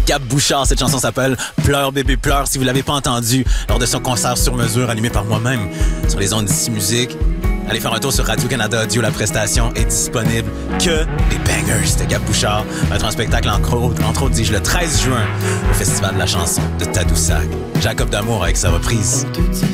Gab Bouchard. Cette chanson s'appelle Pleure bébé pleure. Si vous l'avez pas entendu lors de son concert sur mesure animé par moi-même sur les ondes d'Ici Musique, allez faire un tour sur Radio-Canada Audio. La prestation est disponible. Que des bangers de Gab Bouchard. Va être un spectacle entre autres, dis-je, le 13 juin au Festival de la chanson de Tadoussac. Jacob D'Amour avec sa reprise.